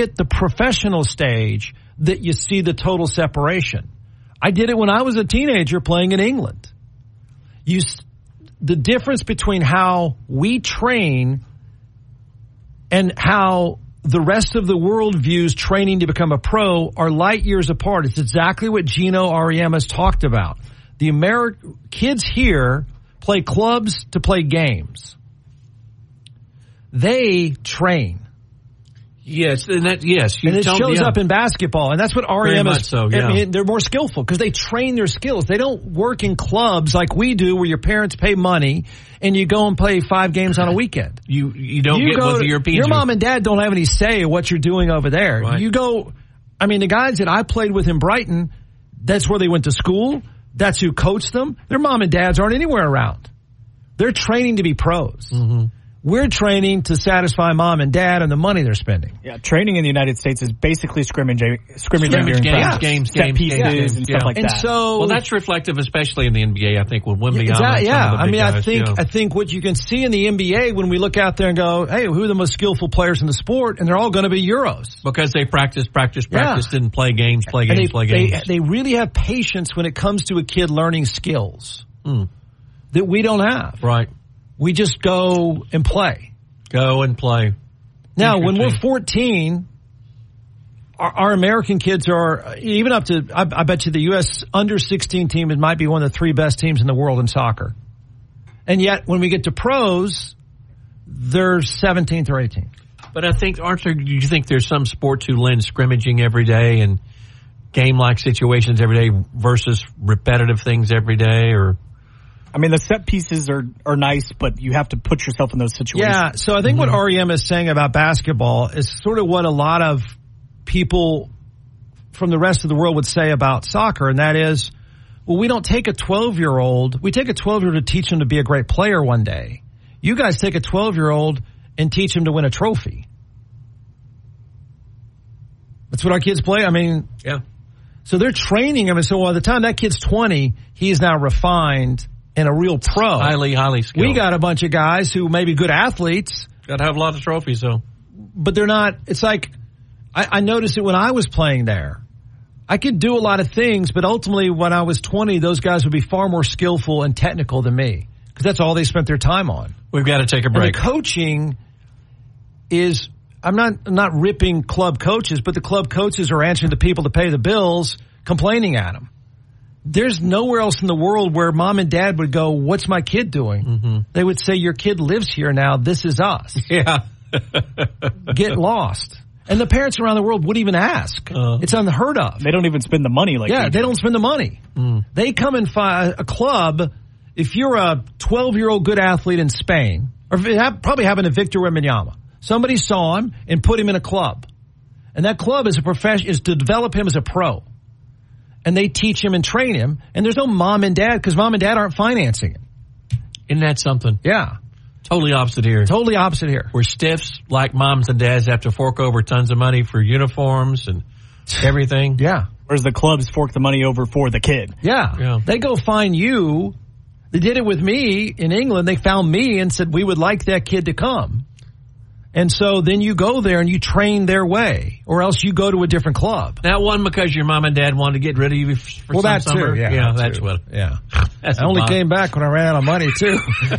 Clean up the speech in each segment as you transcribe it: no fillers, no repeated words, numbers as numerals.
hit the professional stage that you see the total separation. I did it when I was a teenager playing in England. The difference between how we train and how the rest of the world views training to become a pro are light years apart. It's exactly what Gino Auriemma's talked about. The kids here play clubs to play games. They train. Yes, and it shows up in basketball, and that's what Auriemma is. So, yeah. I mean, they're more skillful because they train their skills. They don't work in clubs like we do, where your parents pay money and you go and play 5 games on a weekend. You don't get what the Europeans. Your mom and dad don't have any say in what you're doing over there. Right. You go. I mean, the guys that I played with in Brighton, that's where they went to school. That's who coached them. Their mom and dads aren't anywhere around. They're training to be pros. Mm-hmm. We're training to satisfy mom and dad and the money they're spending. Yeah, training in the United States is basically scrimmaging games, set pieces and stuff like and that. So, well, that's reflective, especially in the NBA. I think with Wemby. Exactly. Yeah, I mean, guys, I think what you can see in the NBA when we look out there and go, hey, who are the most skillful players in the sport? And they're all going to be Euros because they practice, and play games. They really have patience when it comes to a kid learning skills that we don't have. Right. We just go and play. Now, when we're 14, our American kids are even up to, I bet you the U.S. under 16 team, it might be one of the 3 best teams in the world in soccer. And yet, when we get to pros, they're 17th or 18th. But I think, do you think there's some sports who lend scrimmaging every day and game-like situations every day versus repetitive things every day, or... I mean, the set pieces are nice, but you have to put yourself in those situations. Yeah, so I think what Auriemma is saying about basketball is sort of what a lot of people from the rest of the world would say about soccer, and that is, well, we don't take a 12-year-old. We take a 12-year-old to teach him to be a great player one day. You guys take a 12-year-old and teach him to win a trophy. That's what our kids play. I mean, yeah. So they're training him, and so by the time that kid's 20, he is now refined and a real pro. Highly skilled. We got a bunch of guys who may be good athletes. Got to have a lot of trophies, though. But they're not, it's like, I noticed it when I was playing there. I could do a lot of things, but ultimately when I was 20, those guys would be far more skillful and technical than me. Because that's all they spent their time on. We've got to take a break. And the coaching is, I'm not ripping club coaches, but the club coaches are answering the people to pay the bills, complaining at them. There's nowhere else in the world where mom and dad would go, what's my kid doing? Mm-hmm. They would say, your kid lives here now. This is us. Yeah. Get lost. And the parents around the world wouldn't even ask. It's unheard of. They don't even spend the money like they don't spend the money. They come and find a club. If you're a 12-year-old good athlete in Spain, or probably happened to Victor Wembanyama, somebody saw him and put him in a club. And that club is is to develop him as a pro. And they teach him and train him, and there's no mom and dad because mom and dad aren't financing it. Isn't that something? Yeah. Totally opposite here. Totally opposite here. Where stiffs like moms and dads have to fork over tons of money for uniforms and everything. Yeah. Whereas the clubs fork the money over for the kid. Yeah. They go find you. They did it with me in England. They found me and said, we would like that kid to come. And so then you go there and you train their way, or else you go to a different club. That one because your mom and dad wanted to get rid of you for some summer? Too. Yeah, that's what. Yeah. I only came back when I ran out of money, too.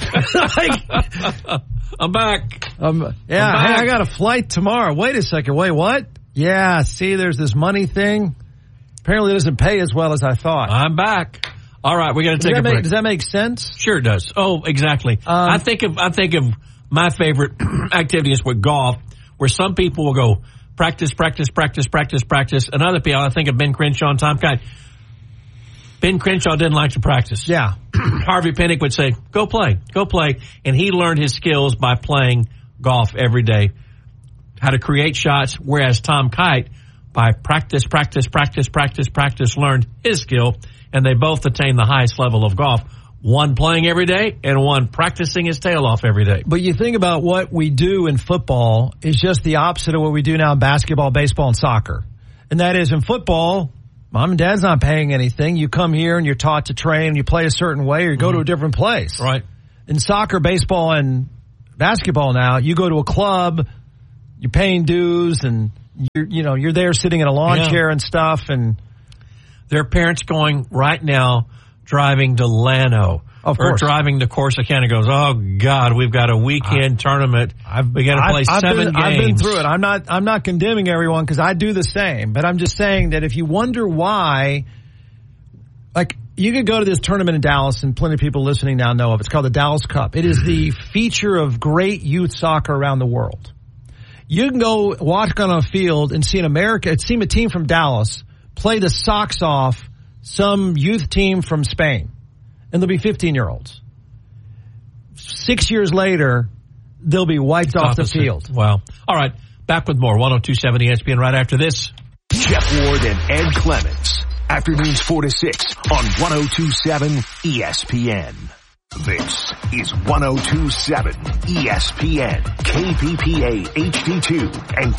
I'm back. Hey, I got a flight tomorrow. Wait a second. Wait, what? Yeah, see, there's this money thing. Apparently it doesn't pay as well as I thought. I'm back. All right, we got to take a break. Does that make sense? Sure it does. Oh, exactly. I think of my favorite activity is with golf, where some people will go practice, and other people, I think of Ben Crenshaw and Tom Kite. Ben Crenshaw didn't like to practice. Yeah. Harvey Pinnock would say, go play. And he learned his skills by playing golf every day, how to create shots, whereas Tom Kite, by practice, learned his skill, and they both attained the highest level of golf. One playing every day and one practicing his tail off every day. But you think about what we do in football is just the opposite of what we do now in basketball, baseball, and soccer. And that is in football, mom and dad's not paying anything. You come here and you're taught to train and you play a certain way or you go to a different place. Right. In soccer, baseball, and basketball now, you go to a club, you're paying dues, and you're there sitting in a lawn chair and stuff, and there are parents going right now driving to Llano. Of course. Or driving to Corsicana goes, oh, God, we've got a weekend tournament. We got to play seven games. I've been through it. I'm not condemning everyone because I do the same. But I'm just saying that if you wonder why, like, you could go to this tournament in Dallas, and plenty of people listening now know of it. It's called the Dallas Cup. It is the feature of great youth soccer around the world. You can go walk on a field and see a team from Dallas play the socks off some youth team from Spain. And they'll be 15-year-olds. 6 years later, they'll be wiped off the field. Wow. All right. Back with more. 102.7 ESPN right after this. Jeff Ward and Ed Clements. Afternoons 4 to 6 on 102.7 ESPN. This is 102.7 ESPN, KPPA HD2, and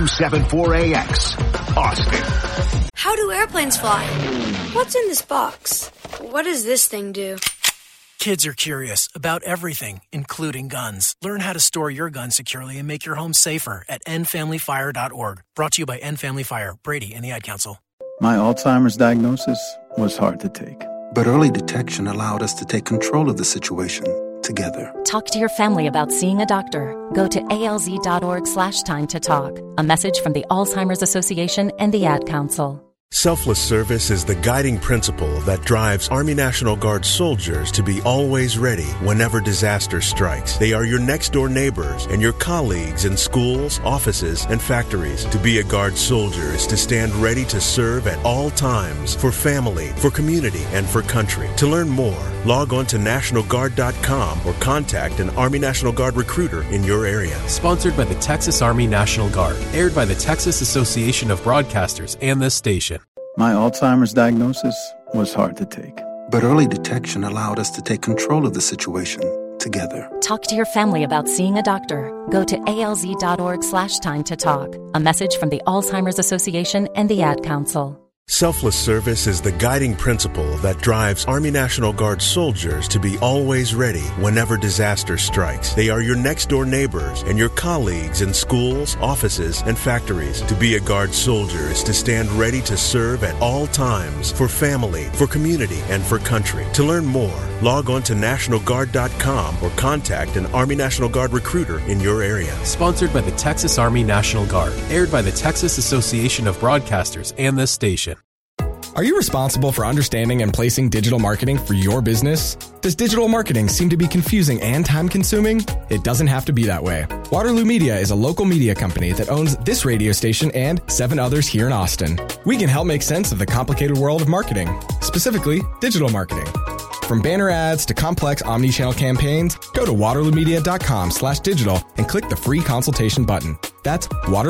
K274AX, Austin. How do airplanes fly? What's in this box? What does this thing do? Kids are curious about everything, including guns. Learn how to store your gun securely and make your home safer at endfamilyfire.org. Brought to you by End Family Fire, Brady, and the Ad Council. My Alzheimer's diagnosis was hard to take. But early detection allowed us to take control of the situation together. Talk to your family about seeing a doctor. Go to alz.org/time to talk. A message from the Alzheimer's Association and the Ad Council. Selfless service is the guiding principle that drives Army National Guard soldiers to be always ready whenever disaster strikes. They are your next-door neighbors and your colleagues in schools, offices, and factories. To be a Guard soldier is to stand ready to serve at all times for family, for community, and for country. To learn more, log on to NationalGuard.com or contact an Army National Guard recruiter in your area. Sponsored by the Texas Army National Guard. Aired by the Texas Association of Broadcasters and this station. My Alzheimer's diagnosis was hard to take. But early detection allowed us to take control of the situation together. Talk to your family about seeing a doctor. Go to alz.org/time to talk. A message from the Alzheimer's Association and the Ad Council. Selfless service is the guiding principle that drives Army National Guard soldiers to be always ready whenever disaster strikes. They are your next-door neighbors and your colleagues in schools, offices, and factories. To be a Guard soldier is to stand ready to serve at all times for family, for community, and for country. To learn more, log on to NationalGuard.com or contact an Army National Guard recruiter in your area. Sponsored by the Texas Army National Guard. Aired by the Texas Association of Broadcasters and this station. Are you responsible for understanding and placing digital marketing for your business? Does digital marketing seem to be confusing and time-consuming? It doesn't have to be that way. Waterloo Media is a local media company that owns this radio station and 7 others here in Austin. We can help make sense of the complicated world of marketing, specifically digital marketing. From banner ads to complex omni-channel campaigns, go to waterloomedia.com/digital and click the free consultation button. That's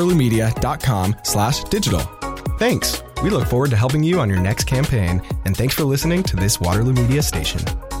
waterloomedia.com/digital. Thanks. We look forward to helping you on your next campaign, and thanks for listening to this Waterloo Media station.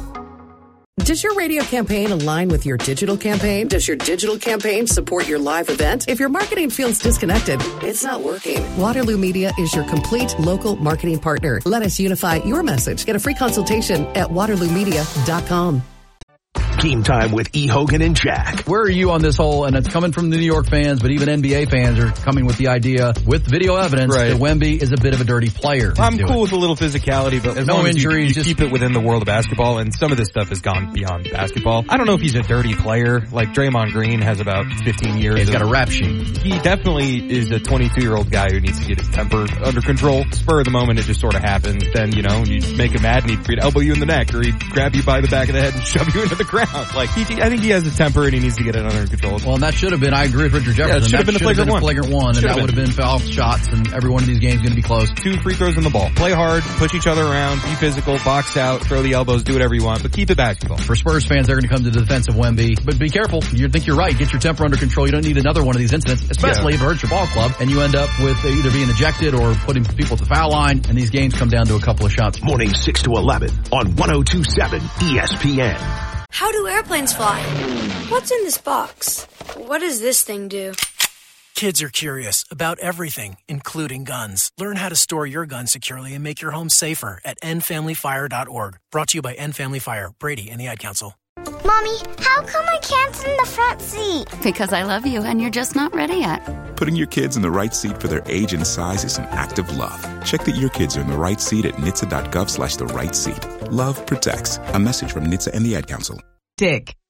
Does your radio campaign align with your digital campaign? Does your digital campaign support your live event? If your marketing feels disconnected, it's not working. Waterloo Media is your complete local marketing partner. Let us unify your message. Get a free consultation at waterloomedia.com. Game time with E. Hogan and Jack. Where are you on this whole, and it's coming from the New York fans, but even NBA fans are coming with the idea, with video evidence, that Wemby is a bit of a dirty player. I'm cool with a little physicality, but as long as you keep it within the world of basketball, and some of this stuff has gone beyond basketball. I don't know if he's a dirty player. Like Draymond Green has about 15 years. He's got a rap sheet. He definitely is a 22-year-old guy who needs to get his temper under control. Spur of the moment, it just sort of happens. Then, you make him mad and he'd elbow you in the neck, or he'd grab you by the back of the head and shove you into the ground. Like, I think he has a temper and he needs to get it under control. Well, and that should have been, I agree with Richard Jefferson. Yeah, should have been a flagrant one. And that would have been foul shots, and every one of these games is going to be close. 2 free throws in the ball. Play hard, push each other around, be physical, box out, throw the elbows, do whatever you want, but keep it basketball. For Spurs fans, they're going to come to the defense of Wemby. But be careful. You think you're right. Get your temper under control. You don't need another one of these incidents, especially if it hurts your ball club, and you end up with either being ejected or putting people at the foul line, and these games come down to a couple of shots. Morning 6 to 11 on 102.7 ESPN. How do airplanes fly? What's in this box? What does this thing do? Kids are curious about everything, including guns. Learn how to store your gun securely and make your home safer at endfamilyfire.org. Brought to you by End Family Fire, Brady, and the Ad Council. Mommy, how come I can't sit in the front seat? Because I love you and you're just not ready yet. Putting your kids in the right seat for their age and size is an act of love. Check that your kids are in the right seat at NHTSA.gov/the right seat. Love protects. A message from NHTSA and the Ad Council. Dick,